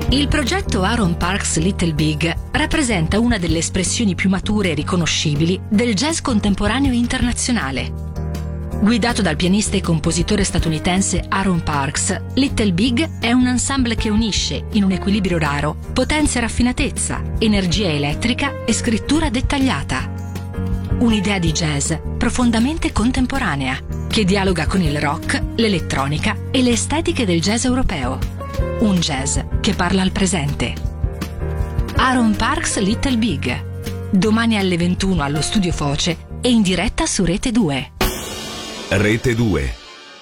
Il progetto Aaron Parks Little Big rappresenta una delle espressioni più mature e riconoscibili del jazz contemporaneo internazionale. Guidato dal pianista e compositore statunitense Aaron Parks, Little Big è un ensemble che unisce, in un equilibrio raro, potenza e raffinatezza, energia elettrica e scrittura dettagliata. Un'idea di jazz profondamente contemporanea, che dialoga con il rock, l'elettronica e le estetiche del jazz europeo. Un jazz che parla al presente. Aaron Parks Little Big. Domani alle 21 allo Studio Foce e in diretta su Rete 2. Rete 2.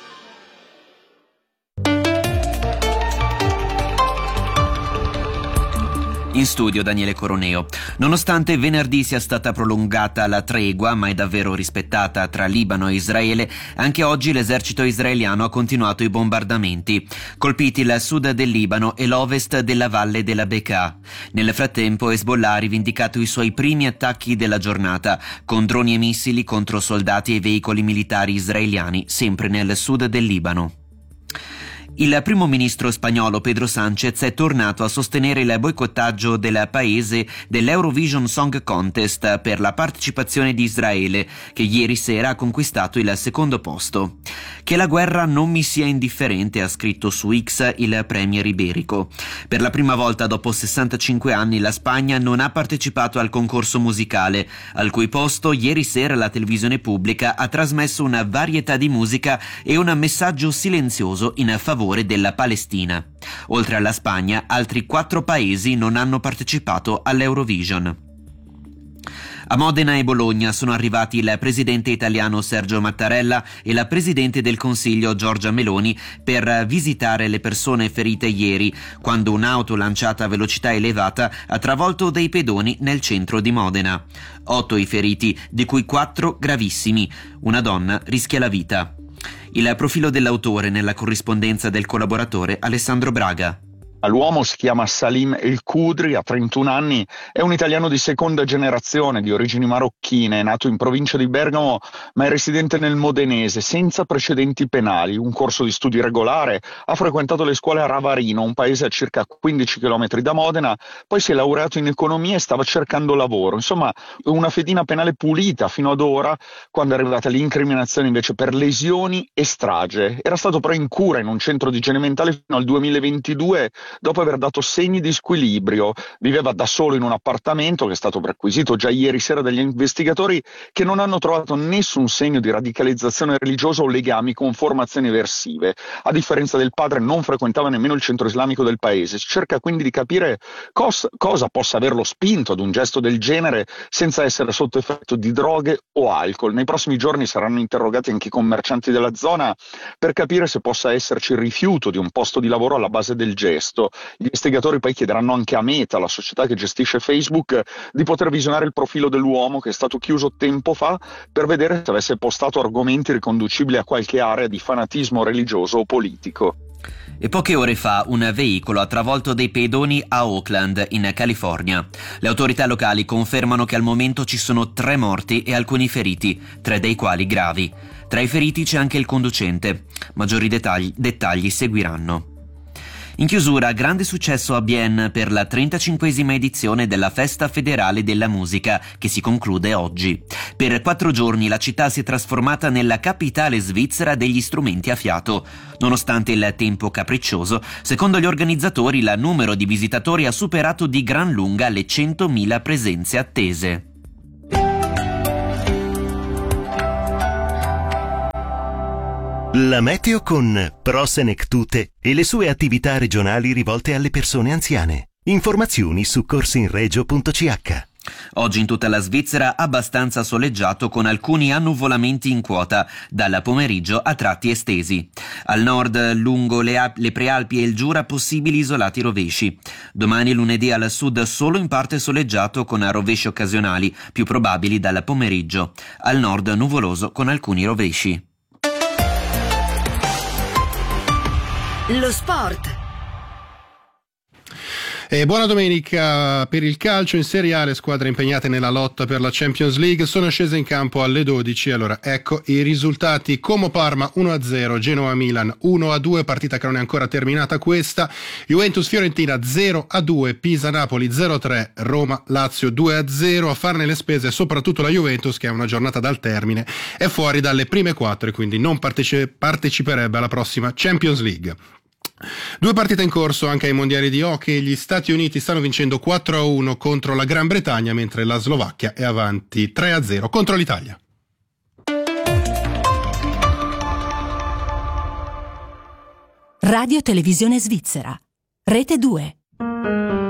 In studio Daniele Coroneo. Nonostante venerdì sia stata prolungata la tregua, mai davvero rispettata, tra Libano e Israele, anche oggi l'esercito israeliano ha continuato i bombardamenti, colpiti il sud del Libano e l'ovest della valle della Bekaa. Nel frattempo Hezbollah ha rivendicato i suoi primi attacchi della giornata, con droni e missili contro soldati e veicoli militari israeliani, sempre nel sud del Libano. Il primo ministro spagnolo Pedro Sánchez è tornato a sostenere il boicottaggio del paese dell'Eurovision Song Contest per la partecipazione di Israele, che ieri sera ha conquistato il secondo posto. Che la guerra non mi sia indifferente, ha scritto su X il premier iberico. Per la prima volta dopo 65 anni la Spagna non ha partecipato al concorso musicale, al cui posto ieri sera la televisione pubblica ha trasmesso una varietà di musica e un messaggio silenzioso in favore della Palestina. Oltre alla Spagna, altri 4 paesi non hanno partecipato all'Eurovision. A Modena e Bologna sono arrivati il presidente italiano Sergio Mattarella e la presidente del Consiglio Giorgia Meloni per visitare le persone ferite ieri, quando un'auto lanciata a velocità elevata ha travolto dei pedoni nel centro di Modena. 8 i feriti, di cui 4 gravissimi. Una donna rischia la vita. Il profilo dell'autore nella corrispondenza del collaboratore Alessandro Braga. L'uomo si chiama Salim El Khudri, ha 31 anni, è un italiano di seconda generazione di origini marocchine, nato in provincia di Bergamo ma è residente nel modenese, senza precedenti penali, un corso di studi regolare, ha frequentato le scuole a Ravarino, un paese a circa 15 km da Modena, poi si è laureato in economia e stava cercando lavoro, insomma una fedina penale pulita fino ad ora, quando è arrivata l'incriminazione invece per lesioni e strage. Era stato però in cura in un centro di igiene mentale fino al 2022, dopo aver dato segni di squilibrio. Viveva da solo in un appartamento che è stato perquisito già ieri sera dagli investigatori, che non hanno trovato nessun segno di radicalizzazione religiosa o legami con formazioni eversive. A differenza del padre non frequentava nemmeno il centro islamico del paese. Si cerca quindi di capire cosa possa averlo spinto ad un gesto del genere senza essere sotto effetto di droghe o alcol. Nei prossimi giorni saranno interrogati anche i commercianti della zona per capire se possa esserci il rifiuto di un posto di lavoro alla base del gesto. Gli investigatori poi chiederanno anche a Meta, la società che gestisce Facebook, di poter visionare il profilo dell'uomo che è stato chiuso tempo fa per vedere se avesse postato argomenti riconducibili a qualche area di fanatismo religioso o politico. E poche ore fa un veicolo ha travolto dei pedoni a Oakland, in California. Le autorità locali confermano che al momento ci sono 3 morti e alcuni feriti, 3 dei quali gravi. Tra i feriti c'è anche il conducente. Maggiori dettagli seguiranno. In chiusura, grande successo a Bienne per la 35esima edizione della Festa Federale della Musica, che si conclude oggi. Per 4 giorni la città si è trasformata nella capitale svizzera degli strumenti a fiato. Nonostante il tempo capriccioso, secondo gli organizzatori il numero di visitatori ha superato di gran lunga le 100.000 presenze attese. La meteo con Pro Senectute e le sue attività regionali rivolte alle persone anziane. Informazioni su corsinregio.ch. Oggi in tutta la Svizzera abbastanza soleggiato con alcuni annuvolamenti in quota, dal pomeriggio a tratti estesi. Al nord, lungo le prealpi e il Giura, possibili isolati rovesci. Domani lunedì al sud solo in parte soleggiato con rovesci occasionali, più probabili dal pomeriggio. Al nord nuvoloso con alcuni rovesci. Lo sport. Buona domenica per il calcio. In Serie A le squadre impegnate nella lotta per la Champions League sono scese in campo alle 12. Allora ecco i risultati: Como-Parma 1-0, Genoa-Milan 1-2, partita che non è ancora terminata questa. Juventus-Fiorentina 0-2, Pisa-Napoli 0-3, Roma-Lazio 2-0. A farne le spese soprattutto la Juventus, che ha una giornata dal termine, è fuori dalle prime 4 e quindi non parteciperebbe alla prossima Champions League. Due partite in corso anche ai mondiali di hockey. Gli Stati Uniti stanno vincendo 4-1 contro la Gran Bretagna, mentre la Slovacchia è avanti 3-0 contro l'Italia. Radio Televisione Svizzera, Rete 2.